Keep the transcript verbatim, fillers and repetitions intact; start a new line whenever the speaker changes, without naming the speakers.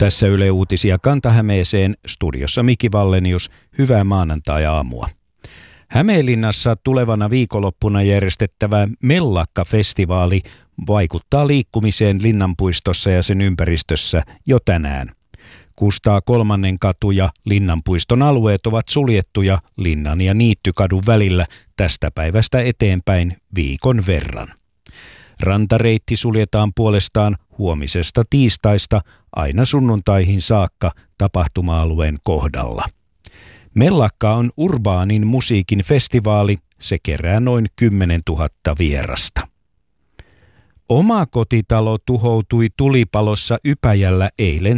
Tässä Yle Uutisia Kanta-Hämeeseen, studiossa Miki Vallenius. Hyvää maanantai-aamua. Hämeenlinnassa tulevana viikonloppuna järjestettävä Mellakka-festivaali vaikuttaa liikkumiseen Linnanpuistossa ja sen ympäristössä jo tänään. Kustaa kolmannen katu ja Linnanpuiston alueet ovat suljettuja Linnan ja Niittykadun välillä tästä päivästä eteenpäin viikon verran. Rantareitti suljetaan puolestaan huomisesta tiistaista aina sunnuntaihin saakka tapahtuma-alueen kohdalla. Mellakka on urbaanin musiikin festivaali, se kerää noin kymmenentuhatta vierasta. Oma kotitalo tuhoutui tulipalossa Ypäjällä eilen